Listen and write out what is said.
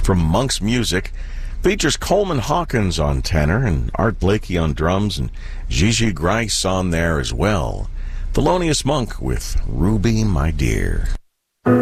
from Monk's Music. Features Coleman Hawkins on tenor and Art Blakey on drums and Gigi Grice on there as well. Thelonious Monk with Ruby, My Dear.